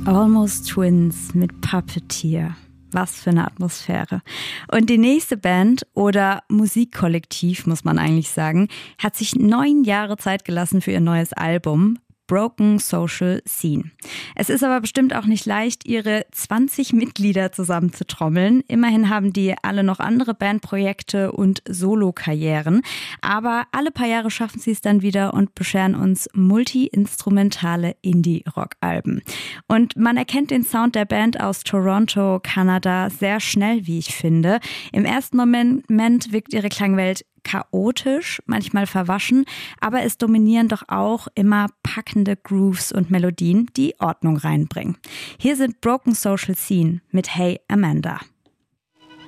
Almost Twins mit Puppeteer. Was für eine Atmosphäre. Und die nächste Band oder Musikkollektiv, muss man eigentlich sagen, hat sich 9 Jahre Zeit gelassen für ihr neues Album Broken Social Scene. Es ist aber bestimmt auch nicht leicht, ihre 20 Mitglieder zusammenzutrommeln. Immerhin haben die alle noch andere Bandprojekte und Solokarrieren. Aber alle paar Jahre schaffen sie es dann wieder und bescheren uns multi-instrumentale Indie-Rock-Alben. Und man erkennt den Sound der Band aus Toronto, Kanada, sehr schnell, wie ich finde. Im ersten Moment wirkt ihre Klangwelt chaotisch, manchmal verwaschen, aber es dominieren doch auch immer packende Grooves und Melodien, die Ordnung reinbringen. Hier sind Broken Social Scene mit Hey Amanda.